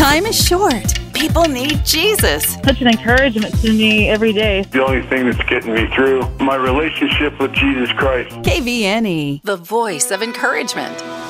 Time is short. People need Jesus. Such an encouragement to me every day. The only thing that's getting me through, my relationship with Jesus Christ. KVNE, the voice of encouragement.